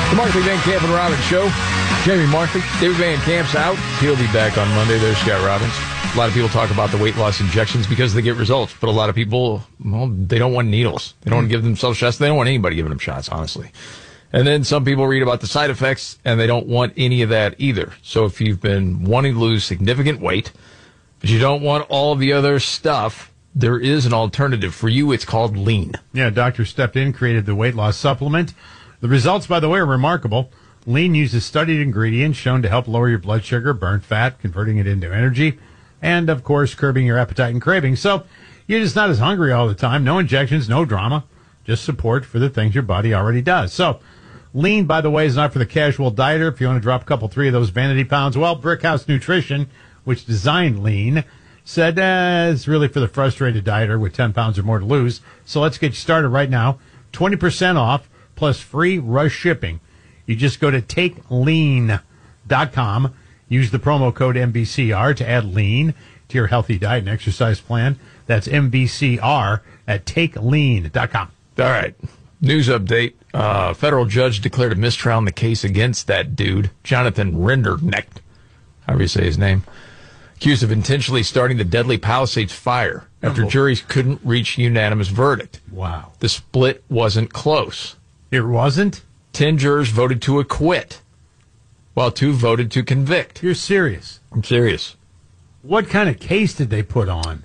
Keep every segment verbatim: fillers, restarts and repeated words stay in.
The Markley, Van Camp, and Robbins Show. Jamie Markley. David Van Camp's out. He'll be back on Monday. There's Scott Robbins. A lot of people talk about the weight loss injections because they get results, but a lot of people, well, they don't want needles. They don't want to give themselves shots. They don't want anybody giving them shots, honestly. And then some people read about the side effects, and they don't want any of that either. So if you've been wanting to lose significant weight, but you don't want all of the other stuff, there is an alternative for you. It's called Lean. Yeah, a doctor stepped in, created the weight loss supplement. The results, by the way, are remarkable. Lean uses studied ingredients shown to help lower your blood sugar, burn fat, converting it into energy, and, of course, curbing your appetite and cravings. So you're just not as hungry all the time. No injections, no drama, just support for the things your body already does. So Lean, by the way, is not for the casual dieter. If you want to drop a couple, three of those vanity pounds, well, Brickhouse Nutrition, which designed Lean, said uh, it's really for the frustrated dieter with ten pounds or more to lose. So let's get you started right now. twenty percent off plus free rush shipping. You just go to take lean dot com. Use the promo code M B C R to add Lean to your healthy diet and exercise plan. That's M B C R at take lean dot com. All right. News update. Uh, federal judge declared a mistrial in the case against that dude, Jonathan Rendernecht, however you say his name, accused of intentionally starting the deadly Palisades fire after juries couldn't reach a unanimous verdict. Wow. The split wasn't close. It wasn't? Ten jurors voted to acquit, while two voted to convict. You're serious? I'm serious. What kind of case did they put on?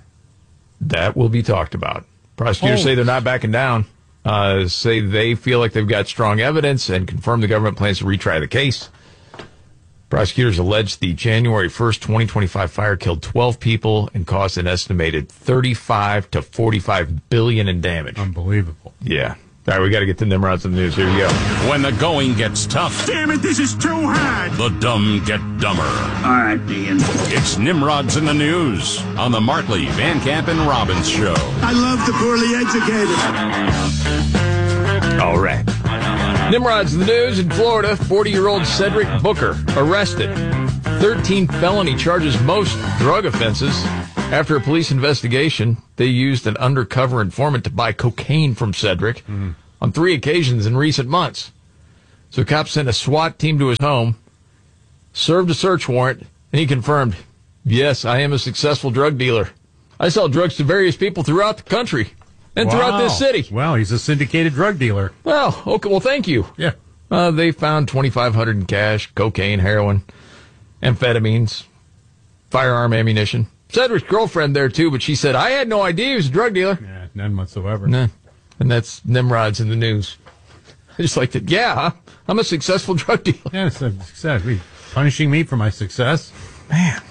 That will be talked about. Prosecutors Oh. say they're not backing down. Uh, say they feel like they've got strong evidence and confirm the government plans to retry the case. Prosecutors allege the January first, twenty twenty-five fire killed twelve people and caused an estimated thirty-five to forty-five billion in damage. Unbelievable. Yeah. All right, we got to get to Nimrods in the news. Here we go. When the going gets tough, Damn it, this is too hard. the dumb get dumber. All right, Ian. It's Nimrods in the news on the Markley, Van Camp, and Robbins Show. I love the poorly educated. All right. Nimrod's in the news in Florida. forty-year-old Cedric Booker arrested. thirteen felony charges, most drug offenses. After a police investigation, they used an undercover informant to buy cocaine from Cedric mm. on three occasions in recent months. So cops sent a SWAT team to his home, served a search warrant, and he confirmed, yes, I am a successful drug dealer. I sell drugs to various people throughout the country and Wow. throughout this city. Well, he's a syndicated drug dealer. Well, okay, well, thank you. Yeah. Uh, they found twenty-five hundred dollars in cash, cocaine, heroin, amphetamines, firearm ammunition. Cedric's girlfriend there, too, but she said, I had no idea he was a drug dealer. Yeah, none whatsoever. Nah. And that's Nimrod's in the news. I just like that. Yeah, huh? I'm a successful drug dealer. Yeah, it's a success. Punishing me for my success. Man.